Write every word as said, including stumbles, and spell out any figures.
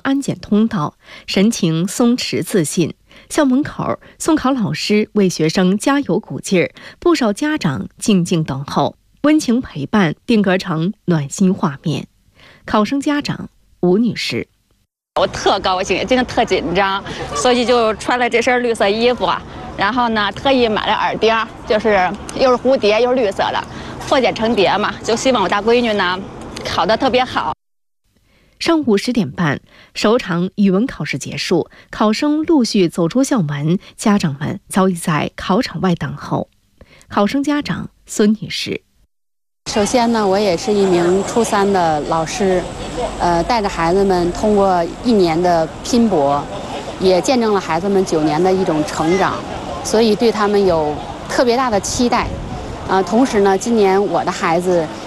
安检通道，神情松弛自信。校门口，送考老师为学生加油鼓劲儿，不少家长静静等候，温情陪伴定格成暖心画面。考生家长吴女士： 我特高兴，今天特紧张，所以就穿了这身绿色衣服，然后呢，特意买了耳钉，就是又是蝴蝶又是绿色的，破茧成蝶嘛，就希望我大闺女呢考得特别好。 上午十点半，首场语文考试结束，考生陆续走出校门，家长们早已在考场外等候。考生家长孙女士： 首先呢，我也是一名初三的老师，呃，带着孩子们通过一年的拼搏，也见证了孩子们九年的一种成长，所以对他们有特别大的期待。呃，同时呢，今年我的孩子